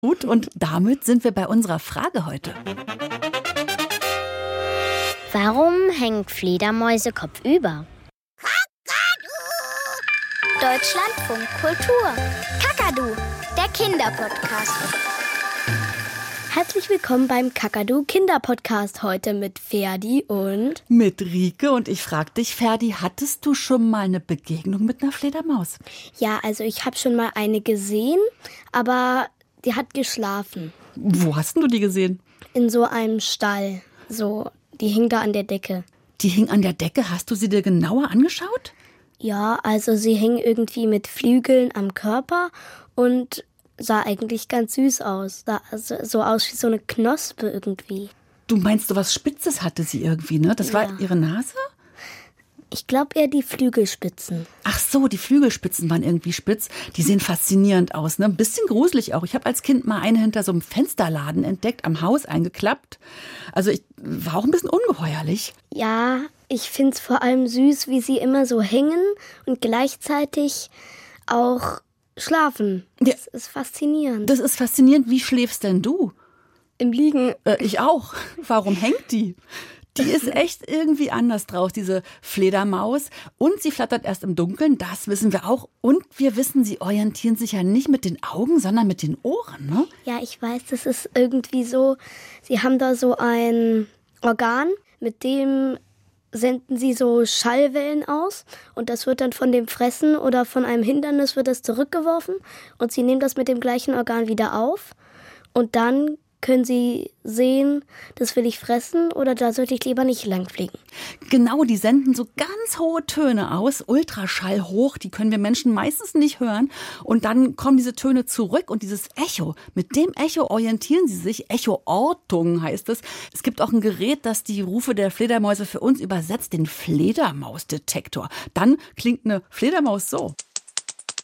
Gut, und damit sind wir bei unserer Frage heute. Warum hängen Fledermäuse kopfüber? Deutschlandfunk Kultur. Kakadu, der Kinderpodcast. Herzlich willkommen beim Kakadu Kinderpodcast. Heute mit Ferdi und mit Rike. Und ich frage dich, Ferdi, hattest du schon mal eine Begegnung mit einer Fledermaus? Ja, also ich habe schon mal eine gesehen, aber die hat geschlafen. Wo hast denn du die gesehen? In so einem Stall. Die hing da an der Decke. Die hing an der Decke? Hast du sie dir genauer angeschaut? Ja, also sie hing irgendwie mit Flügeln am Körper und sah eigentlich ganz süß aus. Sah so aus wie so eine Knospe irgendwie. Du meinst, so was Spitzes hatte sie irgendwie, ne? Das war ihre Nase? Ich glaube eher die Flügelspitzen. Ach so, die Flügelspitzen waren irgendwie spitz. Die sehen faszinierend aus, ne? Ein bisschen gruselig auch. Ich habe als Kind mal eine hinter so einem Fensterladen entdeckt, am Haus eingeklappt. Also ich war auch ein bisschen ungeheuerlich. Ja, ich finde es vor allem süß, wie sie immer so hängen und gleichzeitig auch schlafen. Das ist faszinierend. Das ist faszinierend. Wie schläfst denn du? Im Liegen. Ich auch. Warum hängt die? Die ist echt irgendwie anders drauf, diese Fledermaus. Und sie flattert erst im Dunkeln, das wissen wir auch. Und wir wissen, sie orientieren sich ja nicht mit den Augen, sondern mit den Ohren, ne? Ja, ich weiß, das ist irgendwie so, sie haben da so ein Organ, mit dem senden sie so Schallwellen aus und das wird dann von dem Fressen oder von einem Hindernis wird das zurückgeworfen und sie nehmen das mit dem gleichen Organ wieder auf und dann können sie sehen, das will ich fressen oder da sollte ich lieber nicht lang fliegen. Genau, die senden so ganz hohe Töne aus, Ultraschall hoch, die können wir Menschen meistens nicht hören. Und dann kommen diese Töne zurück und dieses Echo, mit dem Echo orientieren sie sich. Echoortung heißt es. Es gibt auch ein Gerät, das die Rufe der Fledermäuse für uns übersetzt, den Fledermausdetektor. Dann klingt eine Fledermaus so.